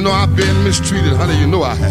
know I've been mistreated, honey, you know I have.